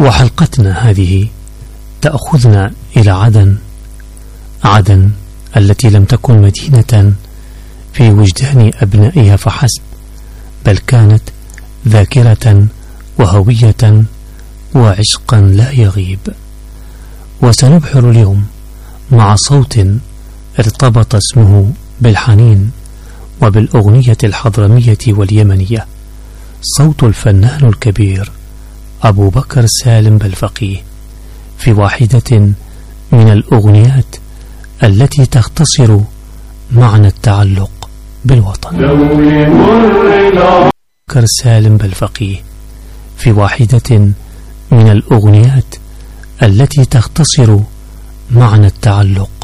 وحلقتنا هذه تأخذنا إلى عدن التي لم تكن مدينة في وجدان أبنائها فحسب، بل كانت ذاكرة وهوية وعشقا لا يغيب. وسنبحر اليوم مع صوت ارتبط اسمه بالحنين وبالأغنية الحضرمية واليمنية، صوت الفنان الكبير أبو بكر سالم بالفقيه، في واحدة من الأغنيات التي تختصر معنى التعلق بالوطن. بكر سالم بالفقيه، في واحدة من الأغنيات التي تختصر معنى التعلق